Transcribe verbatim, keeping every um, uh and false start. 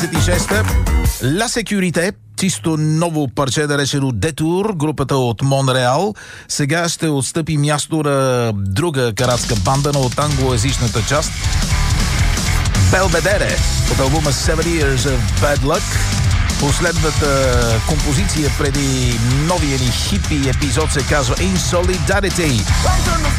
двайсет и шеста. La Securite, чисто ново парче, наречено Детур, групата от Монреал. Сега ще отстъпи място на друга каратска банда, но от англоязичната част. Белбедере от албума Seven Years of Bad Luck. Последната композиция преди новия ни хипи епизод се казва In Solidarity.